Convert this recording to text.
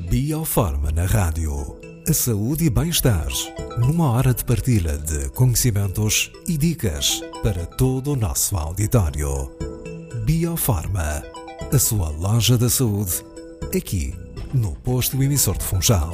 Biofarma na rádio. A saúde e bem-estar, numa hora de partilha de conhecimentos e dicas para todo o nosso auditório. Biofarma, a sua loja da saúde, aqui no posto emissor de Funchal.